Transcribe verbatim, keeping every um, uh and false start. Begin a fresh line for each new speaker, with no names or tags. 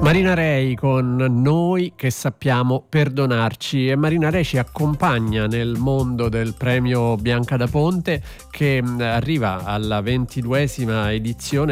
Marina Rei con Noi che sappiamo perdonarci, e Marina Rei ci accompagna nel mondo del premio Bianca da Ponte, che arriva alla ventiduesima edizione